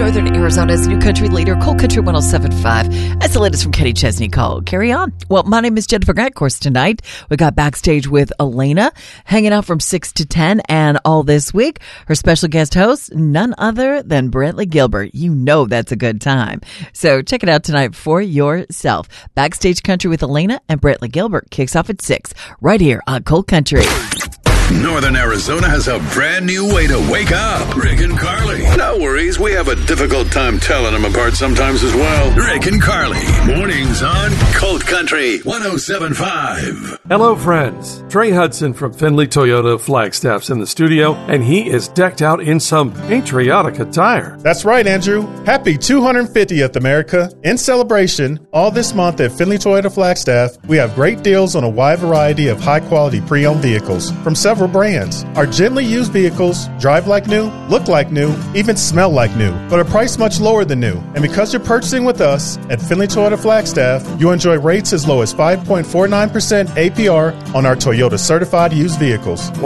Northern Arizona's new country leader, Cold Country 107.5. That's the latest from Kenny Chesney Cole. Carry on. Well, my name is Jennifer Grant. Of course, tonight we got Backstage with Elena, hanging out from 6 to 10. And all this week, her special guest host, none other than Brantley Gilbert. You know that's a good time. So check it out tonight for yourself. Backstage Country with Elena and Brantley Gilbert kicks off at 6 right here on Cold Country. Northern Arizona has a brand new way to wake up. Rick and Carly. No worries, we have a difficult time telling them apart sometimes as well. Rick and Carly. Mornings on Cold Country 107.5. Hello, friends. Trey Hudson from Findlay Toyota Flagstaff's in the studio, and he is decked out in some patriotic attire. That's right, Andrew. Happy 250th, America. In celebration, all this month at Findlay Toyota Flagstaff, we have great deals on a wide variety of high-quality pre-owned vehicles from several brands. Our gently used vehicles drive like new, look like new, even smell like new, but are priced much lower than new. And because you're purchasing with us at Findlay Toyota Flagstaff, you enjoy rates as low as 5.49% APR on our Toyota certified used vehicles.